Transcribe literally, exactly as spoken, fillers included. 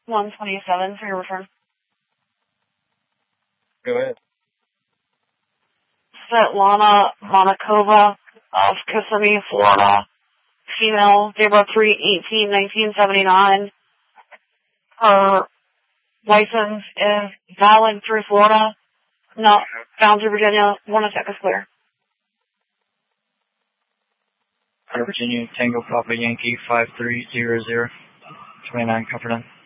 one twenty-seven for your return. Go ahead. Svetlana Monakova of Kissimmee, Florida. Female, date of birth three eighteen nineteen seventy-nine. Her license is valid through Florida. No, bound through Virginia. One attack is clear. Virginia, Tango Papa Yankee, five three zero zero, twenty-nine Comfort Inn.